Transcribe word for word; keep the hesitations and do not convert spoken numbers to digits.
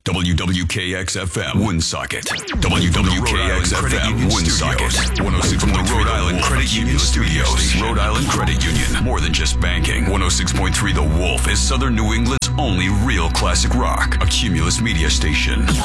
W W K X F M, Woonsocket. W W K X F M, Woonsocket. one oh six from the Rhode Island Credit Union Studios. Rhode Island Credit Union. More than just banking. one oh six point three The Wolf is Southern New England's only real classic rock. A Cumulus media station.